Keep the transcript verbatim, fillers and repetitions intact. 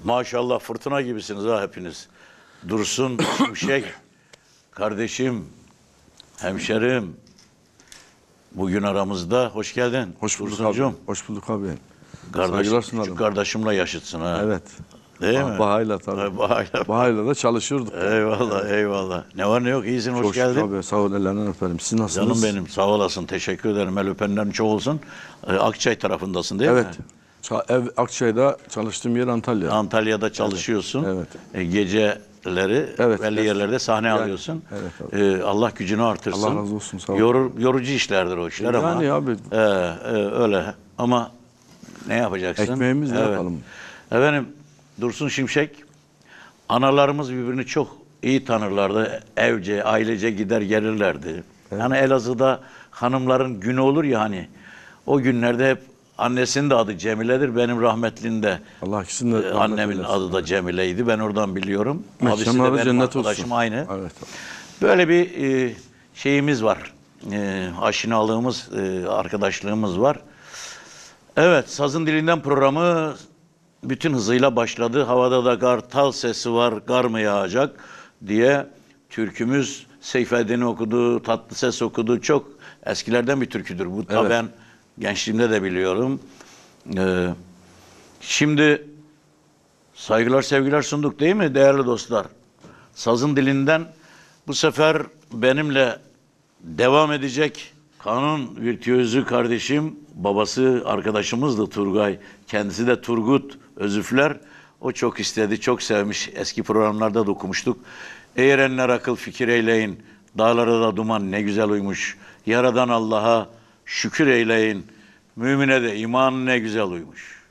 Maşallah fırtına gibisiniz ha hepiniz. Dursun Şimşek, kardeşim, hemşerim. Bugün aramızda. Hoş geldin. Hoş bulduk Dursuncuğum. abi. Hoş bulduk abi. Kardeş, Saygılar küçük sunarım. kardeşimle yaşıtsın ha. Evet. Değil Bah- mi? Bahayla tabii. Ha, Bahayla. Bahayla da çalışıyorduk. Eyvallah, eyvallah. Ne var ne yok, iyisin, hoş Çok şükür geldin. abi. Sağ ol, ellerinden öperim. Siz nasılsınız? Canım benim, sağ olasın, teşekkür ederim. El öpenlerin çok olsun. Ee, Akçay tarafındasın değil Evet. mi? Ça- ev Akçay'da çalıştığım yer Antalya. Antalya'da çalışıyorsun. Evet. E, geceleri Evet, belli evet. yerlerde sahne Yani, alıyorsun. evet abi. E, Allah gücünü artırsın. Allah razı olsun, sağ ol. Yoru- yorucu işlerdir o işler ama. Yani abi. E, e, öyle ama ne yapacaksın? Ekmeğimiz ne Evet. yapalım? Efendim, Dursun Şimşek, analarımız birbirini çok iyi tanırlardı. Evce, ailece gider gelirlerdi. Yani Elazığ'da hanımların günü olur ya hani. O günlerde hep annesinin de adı Cemile'dir. Benim rahmetlinin de Allah ikisini de ee, rahmet annemin eylesin. adı da Cemile'ydi. Ben oradan biliyorum. Abisi de Mekanları benim cennet arkadaşım olsun. aynı. Evet. Böyle bir e, şeyimiz var. E, aşinalığımız, e, arkadaşlığımız var. Evet, Sazın Dilinden programı bütün hızıyla başladı. Havada da kartal sesi var, kar mı yağacak diye türkümüz Seyfeddin okudu, Tatlıses okudu. Çok eskilerden bir türküdür. Bu da Evet. ben gençliğimde de biliyorum. Ee, şimdi saygılar sevgiler sunduk değil mi değerli dostlar? Sazın Dilinden bu sefer benimle devam edecek kanun virtüözü kardeşim, babası arkadaşımızdı Turgay. Kendisi de Turgut Özüfler. O çok istedi, çok sevmiş. Eski programlarda da okumuştuk. Eğrenler akıl fikir eyleyin, dağlara da duman ne güzel uymuş. Yaradan Allah'a şükür eyleyin, mümine de iman ne güzel uymuş.